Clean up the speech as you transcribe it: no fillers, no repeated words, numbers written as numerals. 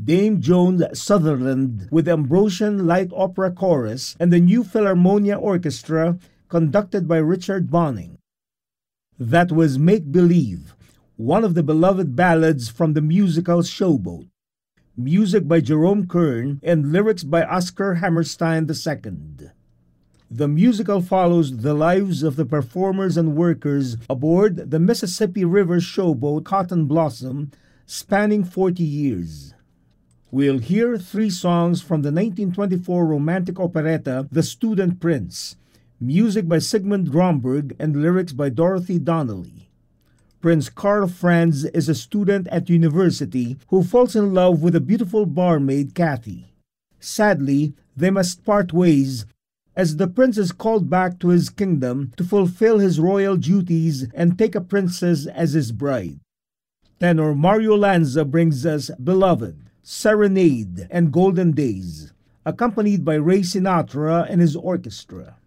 Dame Joan Sutherland with the Ambrosian Light Opera Chorus and the New Philharmonia Orchestra conducted by Richard Bonning. That was Make Believe, one of the beloved ballads from the musical Showboat. Music by Jerome Kern and lyrics by Oscar Hammerstein II. The musical follows the lives of the performers and workers aboard the Mississippi River showboat Cotton Blossom, spanning 40 years. We'll hear 3 songs from the 1924 romantic operetta The Student Prince, music by Sigmund Gromberg and lyrics by Dorothy Donnelly. Prince Karl Franz is a student at university who falls in love with a beautiful barmaid, Kathy. Sadly, they must part ways as the prince is called back to his kingdom to fulfill his royal duties and take a princess as his bride. Tenor Mario Lanza brings us Beloved, Serenade, and Golden Days, accompanied by Ray Sinatra and his orchestra.